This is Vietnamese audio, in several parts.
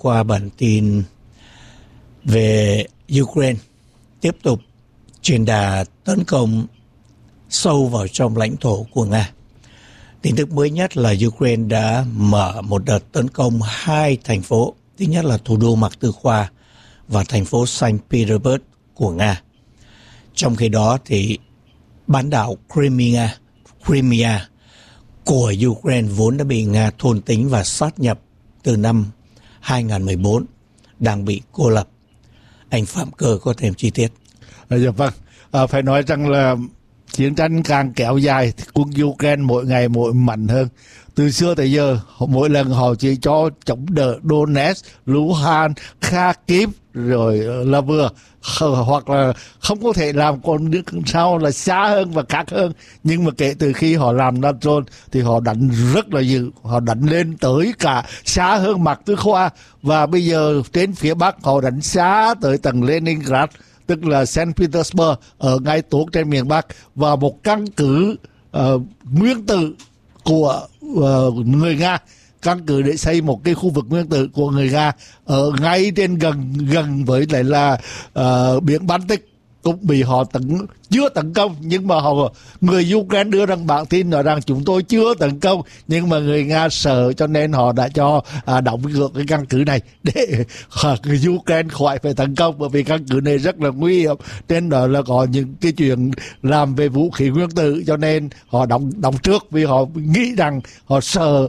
qua bản tin về Ukraine tiếp tục trên đà tấn công sâu vào trong lãnh thổ của Nga. Tin tức mới nhất là Ukraine đã mở một đợt tấn công hai thành phố. Thứ nhất là thủ đô Mạc Tư Khoa và thành phố Saint Petersburg của Nga. Trong khi đó thì bán đảo Crimea của Ukraine vốn đã bị Nga thôn tính và sát nhập từ năm 2014 đang bị cô lập. Anh Phạm Cơ có thêm chi tiết. Dạ vâng, phải nói rằng là chiến tranh càng kéo dài thì quân Ukraine mỗi ngày mỗi mạnh hơn. Từ xưa tới giờ, mỗi lần họ chỉ cho chống đỡ Donetsk, Luhansk, Kharkiv rồi là vừa, hoặc là không có thể làm còn nước sau là xa hơn và khác hơn. Nhưng mà kể từ khi họ làm Natron thì họ đánh rất là dữ, họ đánh lên tới cả xa hơn Mạc Tư Khoa, và bây giờ trên phía Bắc họ đánh xa tới tầng Leningrad, tức là Saint Petersburg ở ngay tốt trên miền Bắc, và một căn cứ nguyên tử của người Nga, căn cứ để xây một cái khu vực nguyên tử của người Nga ở ngay trên gần với lại là biển Baltic cũng bị họ chưa tấn công. Nhưng mà người Ukraine đưa ra bản tin nói rằng chúng tôi chưa tấn công, nhưng mà người Nga sợ cho nên họ đã cho đóng cửa cái căn cứ này để người Ukraine khỏi phải tấn công, bởi vì căn cứ này rất là nguy hiểm. Trên đó là có những cái chuyện làm về vũ khí nguyên tử, cho nên họ đóng trước vì họ nghĩ rằng họ sợ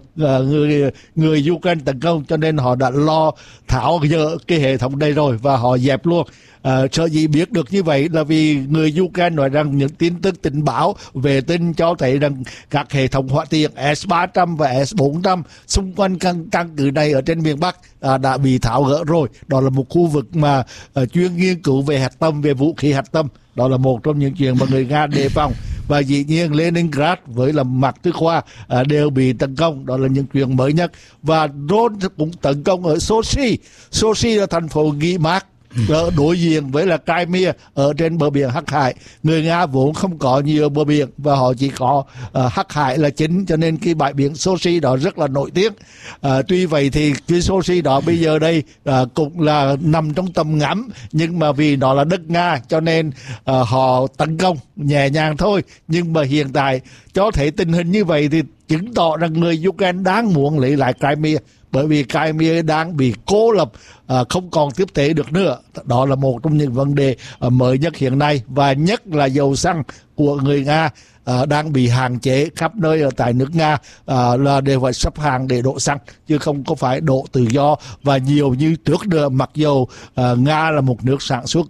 người Ukraine tấn công, cho nên họ đã lo tháo dỡ cái hệ thống này rồi và họ dẹp luôn. Sở dĩ biết được như vậy là vì người Ukraine nói rằng những tin tức tình báo vệ tinh cho thấy rằng các hệ thống hỏa tiễn S-300 và S-400 xung quanh căn cứ này ở trên miền Bắc đã bị tháo gỡ rồi. Đó là một khu vực mà chuyên nghiên cứu về hạt tâm, về vũ khí hạt tâm. Đó là một trong những chuyện mà người Nga đề phòng. Và dĩ nhiên Leningrad với là Mạc Tư Khoa đều bị tấn công. Đó là những chuyện mới nhất. Và drone cũng tấn công ở Sochi. Sochi là thành phố nghỉ mát đối diện với là Crimea ở trên bờ biển Hắc Hải. Người Nga vốn không có nhiều bờ biển và họ chỉ có Hắc Hải là chính, cho nên cái bãi biển Sochi đó rất là nổi tiếng. Tuy vậy thì cái Sochi đó bây giờ đây cũng là nằm trong tầm ngắm, nhưng mà vì nó là đất Nga cho nên họ tấn công nhẹ nhàng thôi. Nhưng mà hiện tại cho thấy tình hình như vậy thì chứng tỏ rằng người Ukraine đang muốn lấy lại Crimea, bởi vì Crimea đang bị cô lập, không còn tiếp tế được nữa. Đó là một trong những vấn đề mới nhất hiện nay, và nhất là dầu xăng của người Nga đang bị hạn chế khắp nơi ở tại nước Nga, là đều phải sắp hàng để đổ xăng chứ không có phải đổ tự do và nhiều như trước nữa. Mặc dù Nga là một nước sản xuất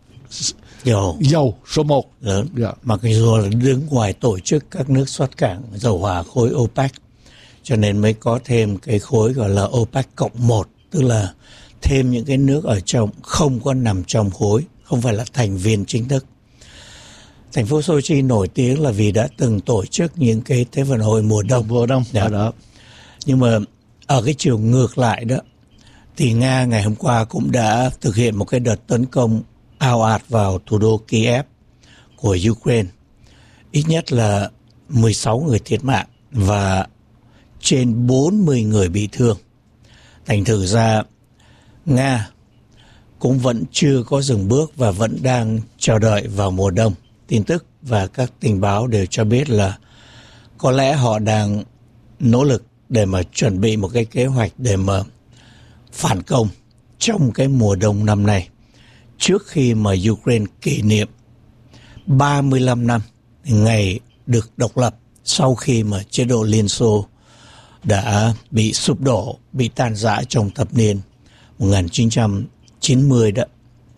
dầu số 1 lớn, mặc dù là đứng ngoài tổ chức các nước xuất cảng dầu hỏa khối OPEC, cho nên mới có thêm cái khối gọi là OPEC cộng 1, tức là thêm những cái nước ở trong không có nằm trong khối, không phải là thành viên chính thức. Thành phố Sochi nổi tiếng là vì đã từng tổ chức những cái Thế vận hội mùa đông. Đó. Nhưng mà ở cái chiều ngược lại đó thì Nga ngày hôm qua cũng đã thực hiện một cái đợt tấn công ào ạt vào thủ đô Kiev của Ukraine. Ít nhất là 16 người thiệt mạng và trên 40 người bị thương. Thành thử ra Nga cũng vẫn chưa có dừng bước và vẫn đang chờ đợi vào mùa đông. Tin tức và các tình báo đều cho biết là có lẽ họ đang nỗ lực để mà chuẩn bị một cái kế hoạch để mà phản công trong cái mùa đông năm nay, trước khi mà Ukraine kỷ niệm 35 năm ngày được độc lập sau khi mà chế độ Liên Xô đã bị sụp đổ, bị tan rã trong thập niên 1990 đó.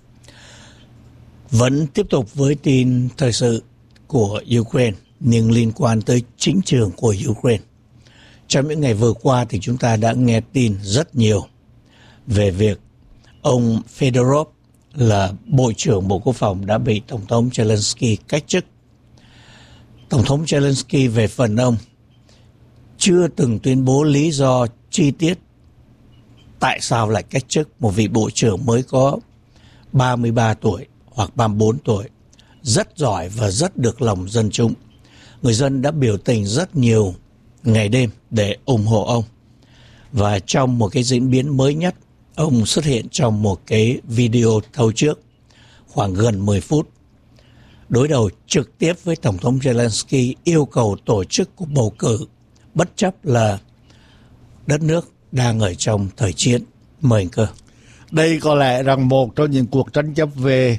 Vẫn tiếp tục với tin thời sự của Ukraine nhưng liên quan tới chính trường của Ukraine. Trong những ngày vừa qua thì chúng ta đã nghe tin rất nhiều về việc ông Fedorov là Bộ trưởng Bộ Quốc phòng đã bị Tổng thống Zelensky cách chức. Tổng thống Zelensky về phần ông chưa từng tuyên bố lý do chi tiết tại sao lại cách chức một vị bộ trưởng mới có 33 tuổi hoặc 34 tuổi, rất giỏi và rất được lòng dân chúng. Người dân đã biểu tình rất nhiều ngày đêm để ủng hộ ông. Và trong một cái diễn biến mới nhất ông xuất hiện trong một cái video thâu trước khoảng gần 10 phút, đối đầu trực tiếp với Tổng thống Zelensky, yêu cầu tổ chức cuộc bầu cử bất chấp là đất nước đang ở trong thời chiến. Mời anh Cơ. Đây có lẽ rằng một trong những cuộc tranh chấp về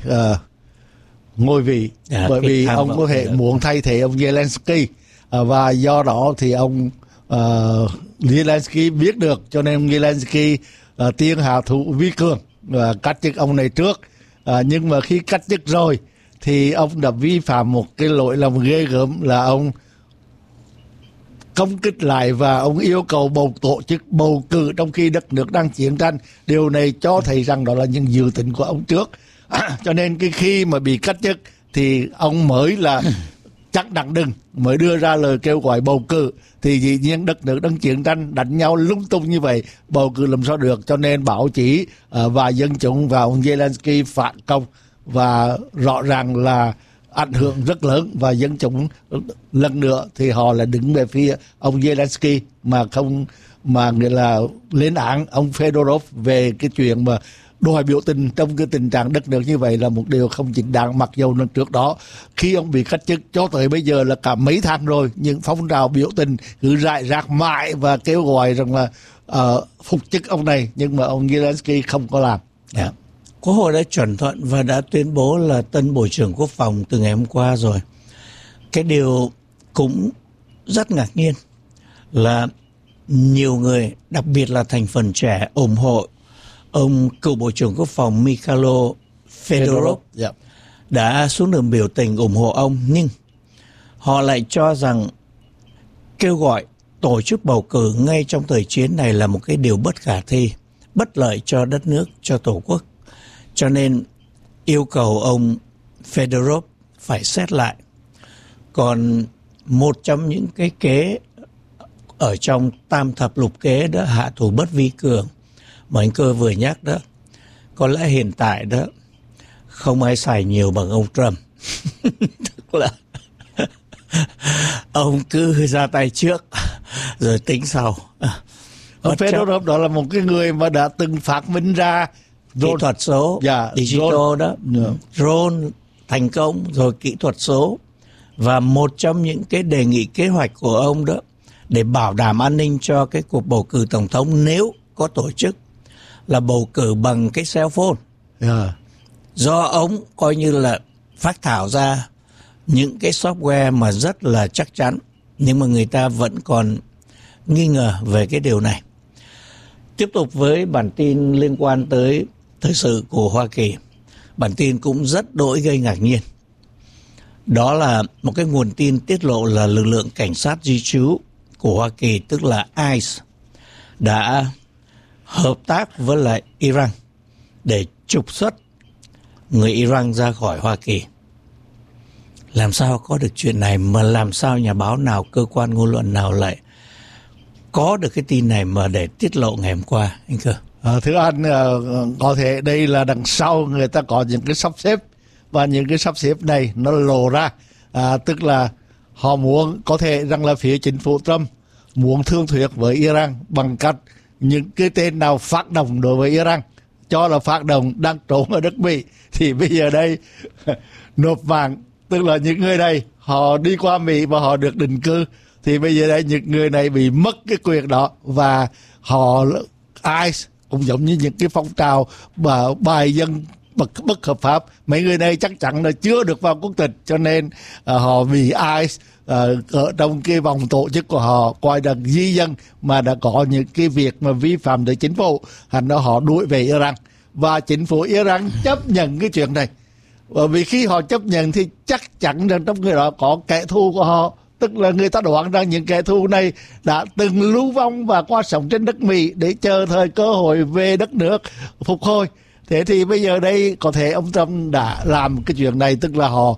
ngôi vị, bởi vì ông có thể muốn thay thế ông Zelensky, và do đó thì ông Zelensky biết được, cho nên ông Zelensky tiên hạ thủ vi cường và cách chức ông này trước. Nhưng mà khi cách chức rồi thì ông đã vi phạm một cái lỗi lầm ghê gớm, là ông công kích lại và ông yêu cầu tổ chức bầu cử trong khi đất nước đang chiến tranh. Điều này cho thấy rằng đó là những dự tính của ông trước. Cho nên khi mà bị cách chức thì ông mới là chắc đặng đừng mới đưa ra lời kêu gọi bầu cử. Thì dĩ nhiên đất nước đang chiến tranh, đánh nhau lung tung như vậy, bầu cử làm sao được. Cho nên báo chí và dân chúng và ông Zelensky phản công, và rõ ràng là ảnh hưởng rất lớn, và dân chúng lần nữa thì họ là đứng về phía ông Zelensky mà nghĩa là lên án ông Fedorov về cái chuyện mà đòi biểu tình trong cái tình trạng đất nước như vậy là một điều không chính đáng. Mặc dù lần trước đó khi ông bị cách chức cho tới bây giờ là cả mấy tháng rồi, những phong trào biểu tình cứ rải rác mãi và kêu gọi rằng là phục chức ông này, nhưng mà ông Zelensky không có làm. Yeah. Quốc hội đã chuẩn thuận và đã tuyên bố là tân Bộ trưởng Quốc phòng từ ngày hôm qua rồi. Cái điều cũng rất ngạc nhiên là nhiều người, đặc biệt là thành phần trẻ, ủng hộ ông cựu Bộ trưởng Quốc phòng Mikhailo Fedorov đã xuống đường biểu tình ủng hộ ông, nhưng họ lại cho rằng kêu gọi tổ chức bầu cử ngay trong thời chiến này là một cái điều bất khả thi, bất lợi cho đất nước, cho Tổ quốc. Cho nên yêu cầu ông Fedorov phải xét lại. Còn một trong những cái kế ở trong tam thập lục kế đó, hạ thủ bất vi cường, mà anh Cơ vừa nhắc đó, có lẽ hiện tại đó không ai xài nhiều bằng ông Trump. Tức là ông cứ ra tay trước rồi tính sau. Ông Fedorov đó là một cái người mà đã từng phát minh ra kỹ thuật số, digital đó, drone thành công, rồi kỹ thuật số. Và một trong những cái đề nghị kế hoạch của ông đó để bảo đảm an ninh cho cái cuộc bầu cử tổng thống nếu có tổ chức là bầu cử bằng cái cell phone. Do ông coi như là phát thảo ra những cái software mà rất là chắc chắn, nhưng mà người ta vẫn còn nghi ngờ về cái điều này. Tiếp tục với bản tin liên quan tới thời sự của Hoa Kỳ. Bản tin cũng rất đỗi gây ngạc nhiên. Đó là một cái nguồn tin tiết lộ là lực lượng cảnh sát di trú của Hoa Kỳ, tức là ICE, đã hợp tác với lại Iran để trục xuất người Iran ra khỏi Hoa Kỳ. Làm sao có được chuyện này, mà làm sao nhà báo nào, cơ quan ngôn luận nào lại có được cái tin này mà để tiết lộ ngày hôm qua, anh Cơ? Thưa anh, có thể đây là đằng sau người ta có những cái sắp xếp, và những cái sắp xếp này nó lộ ra, tức là họ muốn, có thể rằng là phía chính phủ Trump muốn thương thuyết với Iran bằng cách những cái tên nào phát động đối với Iran cho là phát động đang trốn ở đất Mỹ thì bây giờ đây nộp mạng, tức là những người này họ đi qua Mỹ và họ được định cư, thì bây giờ đây những người này bị mất cái quyền đó, và họ ICE cũng giống như những cái phong trào và bài dân bất hợp pháp, mấy người này chắc chắn là chưa được vào quốc tịch, cho nên họ bị ICE ở trong cái vòng tổ chức của họ coi là di dân mà đã có những cái việc mà vi phạm tới chính phủ, thành ra họ đuổi về Iran, và chính phủ Iran chấp nhận cái chuyện này. Bởi vì khi họ chấp nhận thì chắc chắn rằng trong người đó có kẻ thù của họ, tức là người ta đoán rằng những kẻ thù này đã từng lưu vong và qua sống trên đất Mỹ để chờ thời cơ hội về đất nước phục hồi. Thế thì bây giờ đây có thể ông Trump đã làm cái chuyện này, tức là họ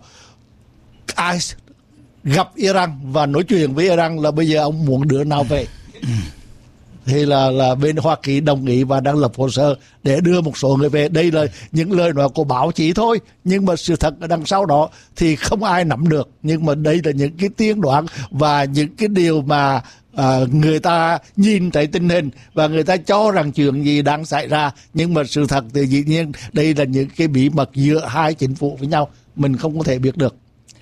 gặp Iran và nói chuyện với Iran là bây giờ ông muốn đưa nào về. thì là bên Hoa Kỳ đồng ý và đang lập hồ sơ để đưa một số người về. Đây là những lời nói của báo chí thôi, nhưng mà sự thật ở đằng sau đó thì không ai nắm được. Nhưng mà đây là những cái tiên đoán và những cái điều mà người ta nhìn thấy tình hình và người ta cho rằng chuyện gì đang xảy ra. Nhưng mà sự thật thì dĩ nhiên đây là những cái bí mật giữa hai chính phủ với nhau, mình không có thể biết được.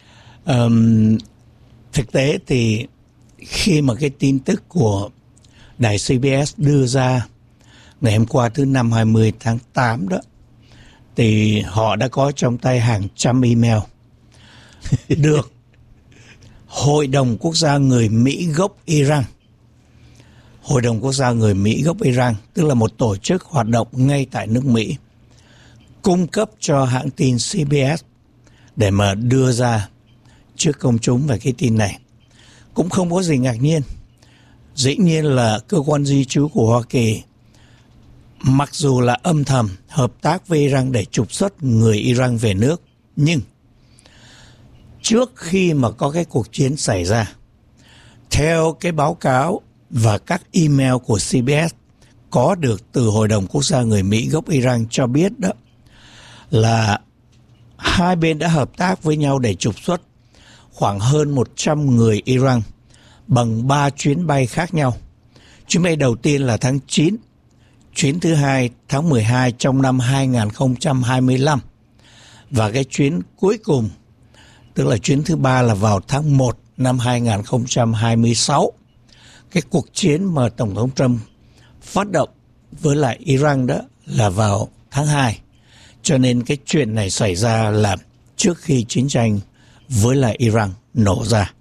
Thực tế thì khi mà cái tin tức của đài CBS đưa ra ngày hôm qua thứ Năm 20 tháng 8 đó, thì họ đã có trong tay hàng trăm email được Hội đồng Quốc gia người Mỹ gốc Iran. Hội đồng Quốc gia người Mỹ gốc Iran, tức là một tổ chức hoạt động ngay tại nước Mỹ, cung cấp cho hãng tin CBS để mà đưa ra trước công chúng về cái tin này. Cũng không có gì ngạc nhiên. Dĩ nhiên là cơ quan di trú của Hoa Kỳ, mặc dù là âm thầm hợp tác với Iran để trục xuất người Iran về nước, nhưng trước khi mà có cái cuộc chiến xảy ra, theo cái báo cáo và các email của CBS có được từ Hội đồng Quốc gia người Mỹ gốc Iran cho biết đó, là hai bên đã hợp tác với nhau để trục xuất khoảng hơn 100 người Iran bằng 3 chuyến bay khác nhau. Chuyến bay đầu tiên là tháng 9, chuyến thứ hai tháng 12 trong năm 2025, và cái chuyến cuối cùng, tức là chuyến thứ ba, là vào tháng 1 năm 2026. Cái cuộc chiến mà Tổng thống Trump phát động với lại Iran đó là vào tháng 2. Cho nên cái chuyện này xảy ra là trước khi chiến tranh với lại Iran nổ ra.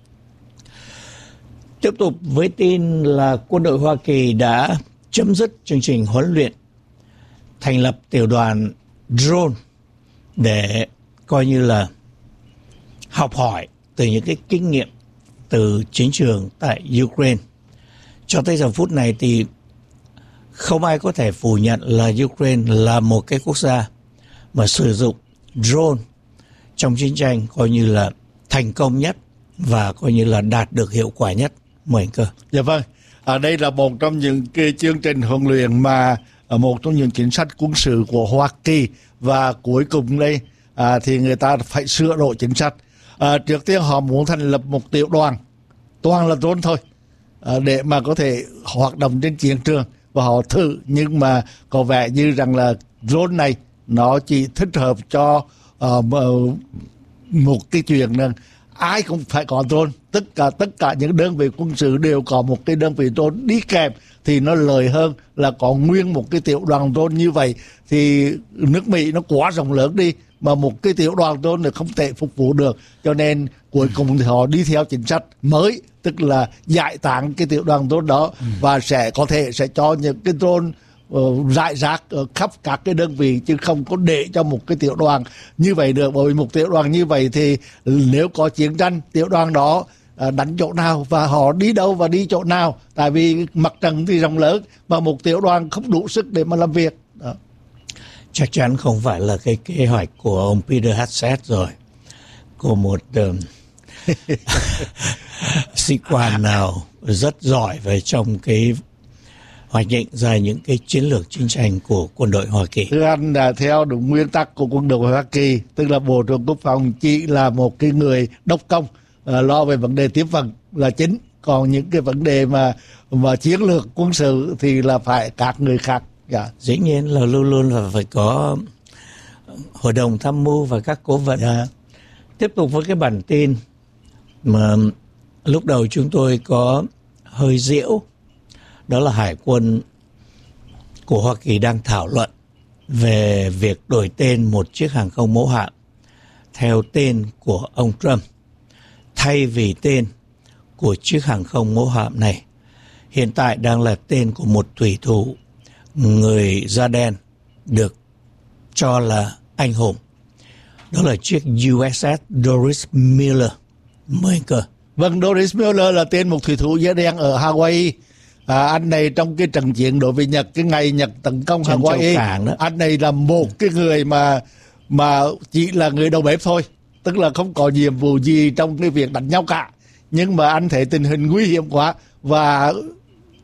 Tiếp tục với tin là quân đội Hoa Kỳ đã chấm dứt chương trình huấn luyện, thành lập tiểu đoàn drone để coi như là học hỏi từ những cái kinh nghiệm từ chiến trường tại Ukraine. Cho tới giờ phút này thì không ai có thể phủ nhận là Ukraine là một cái quốc gia mà sử dụng drone trong chiến tranh coi như là thành công nhất và coi như là đạt được hiệu quả nhất. Mời anh Cơ. Dạ vâng, đây là một trong những cái chương trình huấn luyện mà một trong những chính sách quân sự của Hoa Kỳ, và cuối cùng đây thì người ta phải sửa đổi chính sách. Trước tiên họ muốn thành lập một tiểu đoàn, toàn là drone thôi, để mà có thể hoạt động trên chiến trường, và họ thử, nhưng mà có vẻ như rằng là drone này nó chỉ thích hợp cho một cái chuyện rằng ai cũng phải có drone, tất cả những đơn vị quân sự đều có một cái đơn vị drone đi kèm, thì nó lợi hơn là có nguyên một cái tiểu đoàn drone. Như vậy thì nước Mỹ nó quá rộng lớn đi, mà một cái tiểu đoàn drone thì không thể phục vụ được, cho nên cuối cùng thì họ đi theo chính sách mới, tức là giải tán cái tiểu đoàn drone đó, và sẽ có thể sẽ cho những cái drone rải rác ở khắp các cái đơn vị, chứ không có để cho một cái tiểu đoàn như vậy được. Bởi vì một tiểu đoàn như vậy thì nếu có chiến tranh, tiểu đoàn đó đánh chỗ nào và họ đi đâu và đi chỗ nào, tại vì mặt trận thì rộng lớn mà một tiểu đoàn không đủ sức để mà làm việc đó. Chắc chắn không phải là cái kế hoạch của ông Peter Hegseth rồi, của một sĩ quan nào rất giỏi về trong cái hoạch định ra những cái chiến lược chiến tranh của quân đội Hoa Kỳ. Thưa anh, theo đúng nguyên tắc của quân đội Hoa Kỳ, tức là Bộ trưởng Quốc phòng chỉ là một cái người đốc công, lo về vấn đề tiếp vận là chính, còn những cái vấn đề mà chiến lược quân sự thì là phải các người khác. Dạ. Dĩ nhiên là luôn luôn là phải có hội đồng tham mưu và các cố vấn. Dạ. Tiếp tục với cái bản tin mà lúc đầu chúng tôi có hơi giễu, đó là Hải quân của Hoa Kỳ đang thảo luận về việc đổi tên một chiếc hàng không mẫu hạm theo tên của ông Trump, thay vì tên của chiếc hàng không mẫu hạm này hiện tại đang là tên của một thủy thủ người da đen được cho là anh hùng. Đó là chiếc USS Doris Miller. Mời Cơ. Vâng, Doris Miller là tên một thủy thủ da đen ở Hawaii. Anh này trong cái trận chiến đối với Nhật, cái ngày Nhật tấn công Hawaii, anh này là một cái người mà chỉ là người đầu bếp thôi, tức là không có nhiệm vụ gì trong cái việc đánh nhau cả. Nhưng mà anh thấy tình hình nguy hiểm quá và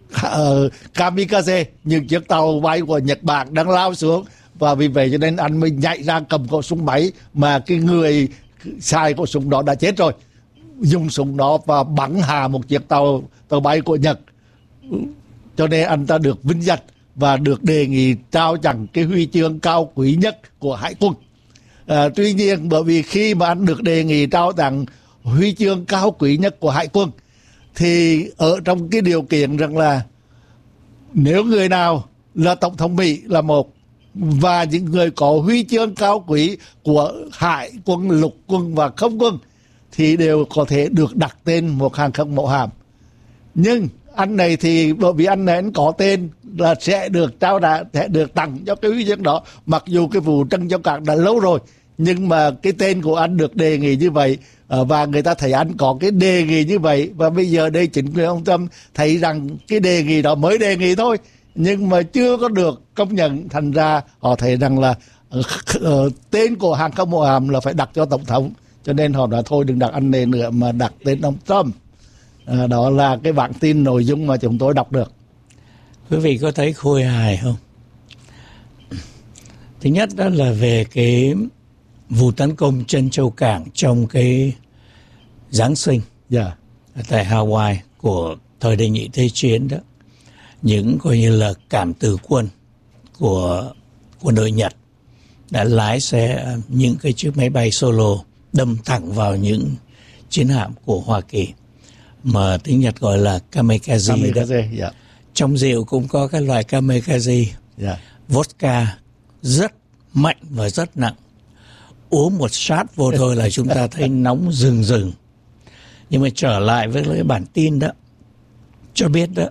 kamikaze, những chiếc tàu bay của Nhật Bản đang lao xuống, và vì vậy cho nên anh mới nhảy ra cầm khẩu súng máy mà cái người xài khẩu súng đó đã chết rồi, dùng súng đó và bắn hạ một chiếc tàu bay của Nhật. Cho nên anh ta được vinh danh và được đề nghị trao tặng cái huy chương cao quý nhất của Hải quân. Tuy nhiên bởi vì khi mà anh được đề nghị trao tặng huy chương cao quý nhất của Hải quân thì ở trong cái điều kiện rằng là nếu người nào là tổng thống Mỹ là một, và những người có huy chương cao quý của Hải quân, lục quân và không quân thì đều có thể được đặt tên một hàng không mẫu hạm. Nhưng anh này thì bởi vì anh này anh có tên là sẽ được trao sẽ được tặng cho cái huy chương đó, mặc dù cái vụ Trần Châu Cảng đã lâu rồi, nhưng mà cái tên của anh được đề nghị như vậy, và người ta thấy anh có cái đề nghị như vậy, và bây giờ đây chính quyền ông Trump thấy rằng cái đề nghị đó mới đề nghị thôi nhưng mà chưa có được công nhận, thành ra họ thấy rằng là tên của hàng không mẫu hạm là phải đặt cho tổng thống, cho nên họ đã thôi đừng đặt anh này nữa mà đặt tên ông Trump. Đó là cái bản tin nội dung mà chúng tôi đọc được. Quý vị có thấy khôi hài không? Thứ nhất đó là về cái vụ tấn công Trân Châu Cảng trong cái Giáng sinh tại Hawaii của thời đệ nhị thế chiến đó. Những coi như là cảm tử quân của quân đội Nhật đã lái xe những cái chiếc máy bay solo đâm thẳng vào những chiến hạm của Hoa Kỳ, mà tiếng Nhật gọi là kamikaze đó. Trong rượu cũng có cái loại kamikaze, vodka rất mạnh và rất nặng. Uống một shot vô thôi là chúng ta thấy nóng rừng rừng. Nhưng mà trở lại với cái bản tin đó, cho biết đó,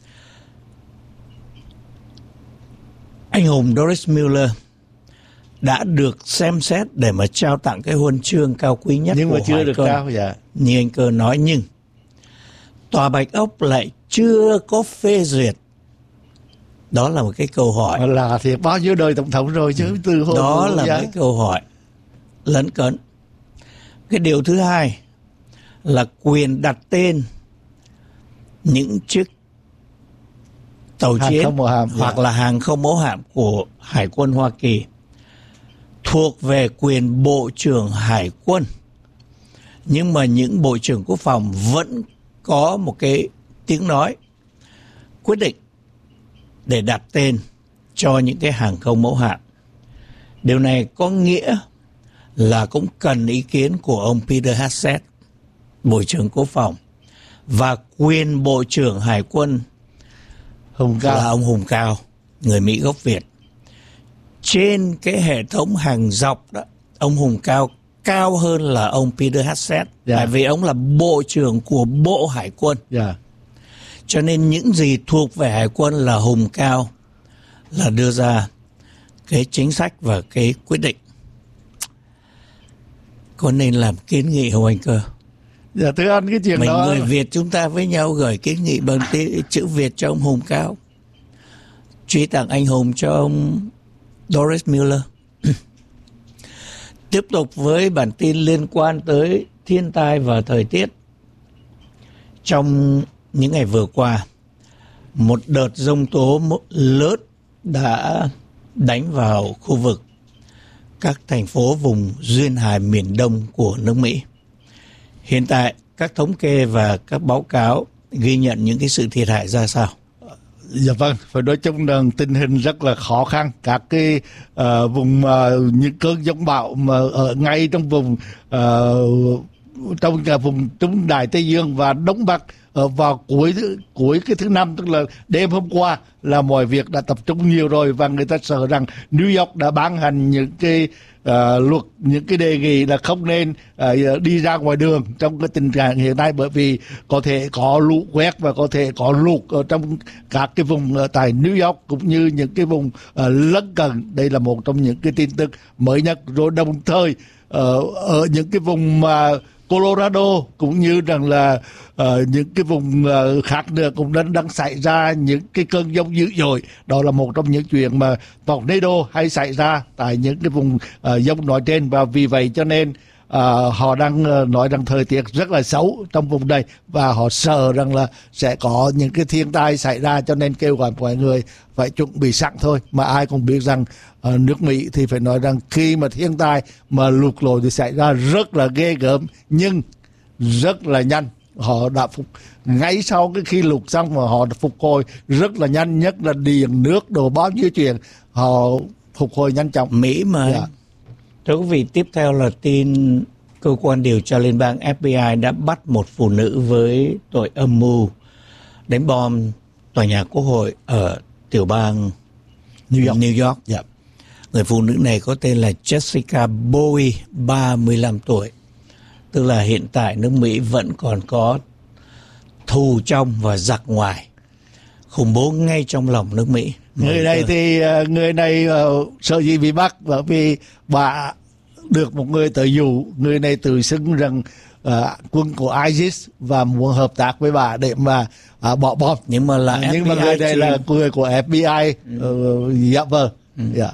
anh hùng Doris Miller đã được xem xét để mà trao tặng cái huân chương cao quý nhất nhưng của mà chưa Hải được quân. trao. Như anh Cơ nói, nhưng Tòa Bạch Ốc lại chưa có phê duyệt. Đó là một cái câu hỏi. Là thì bao nhiêu đời tổng thống rồi chứ từ hồi đó là cái câu hỏi lấn cấn. Cái điều thứ hai là quyền đặt tên những chiếc tàu chiến hoặc là hàng không mẫu hạm của Hải quân Hoa Kỳ thuộc về quyền Bộ trưởng Hải quân. Nhưng mà những Bộ trưởng Quốc phòng vẫn có một cái tiếng nói quyết định để đặt tên cho những cái hàng không mẫu hạm. Điều này có nghĩa là cũng cần ý kiến của ông Peter Hegseth, Bộ trưởng Quốc phòng, và quyền Bộ trưởng Hải quân là ông Hùng Cao, người Mỹ gốc Việt. Trên cái hệ thống hàng dọc đó, ông Hùng Cao cao hơn là ông Peter Hegseth, tại vì ông là Bộ trưởng của Bộ Hải quân. Cho nên những gì thuộc về Hải quân là Hùng Cao là đưa ra cái chính sách và cái quyết định. Có nên làm kiến nghị không anh Cơ? Thưa anh, cái chuyện mình đó... người Việt chúng ta với nhau gửi kiến nghị bằng chữ Việt cho ông Hùng Cao, truy tặng anh hùng cho ông Doris Miller. Tiếp tục với bản tin liên quan tới thiên tai và thời tiết. Trong những ngày vừa qua, một đợt giông tố lớn đã đánh vào khu vực các thành phố vùng duyên hải miền Đông của nước Mỹ. Hiện tại, các thống kê và các báo cáo ghi nhận những cái sự thiệt hại ra sao? Dạ vâng, phải nói chung là tình hình rất là khó khăn. Các cái vùng những cơn giông bão mà ở ngay trong vùng trong vùng Trung Đại Tây Dương và Đông Bắc vào cuối cái thứ năm, tức là đêm hôm qua, là mọi việc đã tập trung nhiều rồi, và người ta sợ rằng New York đã ban hành những cái luật, những cái đề nghị là không nên đi ra ngoài đường trong cái tình trạng hiện nay, bởi vì có thể có lũ quét và có thể có lụt ở trong các cái vùng tại New York cũng như những cái vùng lân cận. Đây là một trong những cái tin tức mới nhất. Rồi đồng thời ở những cái vùng mà Colorado cũng như rằng là những cái vùng khác nữa cũng đang xảy ra những cái cơn giông dữ dội. Đó là một trong những chuyện mà tornado hay xảy ra tại những cái vùng giông nói trên, và vì vậy cho nên họ đang nói rằng thời tiết rất là xấu trong vùng đây và họ sợ rằng là sẽ có những cái thiên tai xảy ra, cho nên kêu gọi mọi người phải chuẩn bị sẵn thôi. Mà ai cũng biết rằng nước Mỹ thì phải nói rằng khi mà thiên tai mà lụt lội thì xảy ra rất là ghê gớm, nhưng rất là nhanh. Họ đã ngay sau cái khi lụt xong mà họ phục hồi rất là nhanh, nhất là điện nước đồ bao nhiêu chuyện họ phục hồi nhanh chóng. Mỹ mà. Dạ. Thưa quý vị, tiếp theo là tin cơ quan điều tra liên bang FBI đã bắt một phụ nữ với tội âm mưu đánh bom tòa nhà Quốc hội ở tiểu bang New York. Dạ. Người phụ nữ này có tên là Jessica Bowie, 35 tuổi. Tức là hiện tại nước Mỹ vẫn còn có thù trong và giặc ngoài, khủng bố ngay trong lòng nước Mỹ. Người này sợ gì bị bắt, bởi vì bà được một người tự dụ. Người này tự xưng rằng quân của ISIS và muốn hợp tác với bà để mà bỏ bom. Nhưng mà người này là người của FBI. Dạ vâng. Dạ.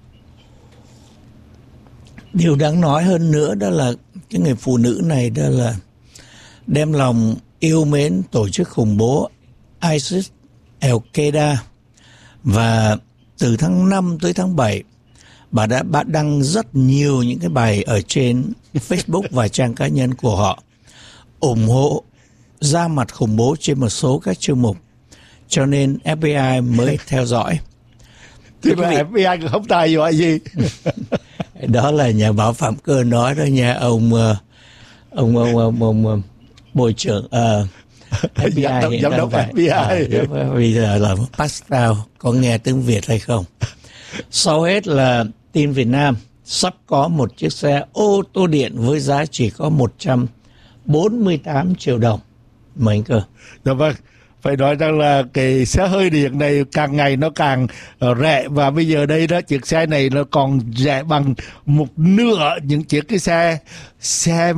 Điều đáng nói hơn nữa đó là cái người phụ nữ này đó là đem lòng yêu mến tổ chức khủng bố ISIS, Al-Qaeda, và từ tháng 5 tới tháng 7 bà đã đăng rất nhiều những cái bài ở trên Facebook và trang cá nhân của họ ủng hộ ra mặt khủng bố trên một số các chương mục, cho nên FBI mới theo dõi. Thì mà FBI không tài gì. Đó là nhà báo Phạm Cơ nói đó nha, ông bộ trưởng FBI, giám đốc FBI. Bây giờ là Pascal, có nghe tiếng Việt hay không? Sau hết là tin Việt Nam, sắp có một chiếc xe ô tô điện với giá chỉ có 148 triệu đồng. Mời anh Cơ. Dạ vâng. Phải nói rằng là cái xe hơi điện này càng ngày nó càng rẻ, và bây giờ đây đó, chiếc xe này nó còn rẻ bằng một nửa những chiếc cái xe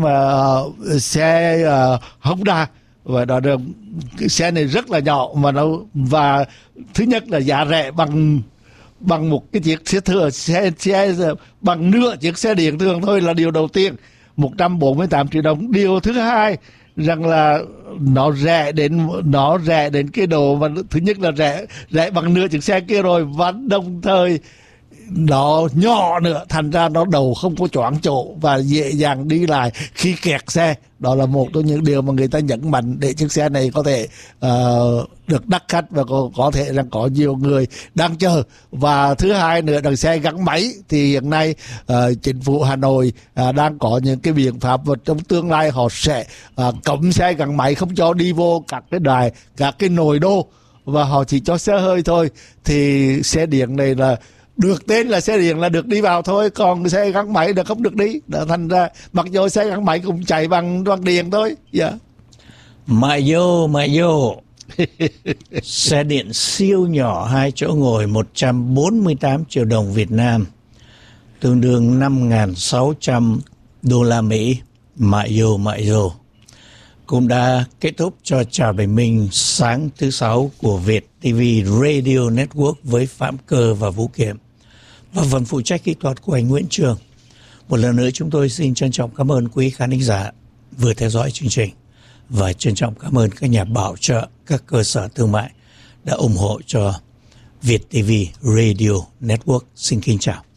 Honda. Và đó là cái xe này rất là nhỏ mà và thứ nhất là giá rẻ bằng một cái chiếc xe bằng nửa chiếc xe điện thường thôi là điều đầu tiên, 148 triệu đồng. Điều thứ hai rằng là nó rẻ đến cái độ mà thứ nhất là rẻ bằng nửa chiếc xe kia rồi, và đồng thời nó nhỏ nữa, thành ra nó đầu không có choáng chỗ và dễ dàng đi lại khi kẹt xe. Đó là một trong những điều mà người ta nhấn mạnh để chiếc xe này có thể được đắt khách và có thể rằng có nhiều người đang chờ. Và thứ hai nữa là xe gắn máy thì hiện nay chính phủ Hà Nội đang có những cái biện pháp, và trong tương lai họ sẽ cấm xe gắn máy, không cho đi vô các cái nội đô, và họ chỉ cho xe hơi thôi. Thì xe điện này là được tên là xe điện là được đi vào thôi, còn xe gắn máy là không được đi. Đó, thành ra mặc dù xe gắn máy cũng chạy bằng điện thôi. Dạ. Mại vô. Xe điện siêu nhỏ 2 chỗ ngồi 148 triệu đồng Việt Nam, tương đương 5.600 đô la Mỹ. Mại vô. Cũng đã kết thúc cho Trà Bình Minh sáng thứ Sáu của Việt TV Radio Network với Phạm Cơ và Vũ Kiểm, và phần phụ trách kỹ thuật của anh Nguyễn Trường. Một lần nữa chúng tôi xin trân trọng cảm ơn quý khán thính giả vừa theo dõi chương trình, và trân trọng cảm ơn các nhà bảo trợ, các cơ sở thương mại đã ủng hộ cho Việt TV Radio Network. Xin kính chào.